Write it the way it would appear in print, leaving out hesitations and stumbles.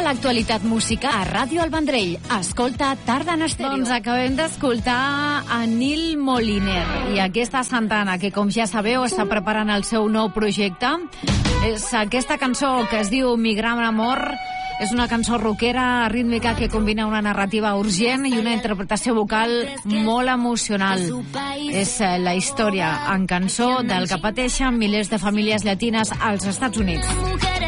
l'actualitat musical a Ràdio El Vendrell. Escolta Tarda en Estèreo. Doncs acabem d'escoltar a Nil Moliner i aquesta Santana, que com ja sabeu està preparant el seu nou projecte. És aquesta cançó que es diu Mi gran amor. És una cançó rockera, rítmica, que combina una narrativa urgent i una interpretació vocal molt emocional. És la història en cançó del que pateixen milers de famílies llatines als Estats Units.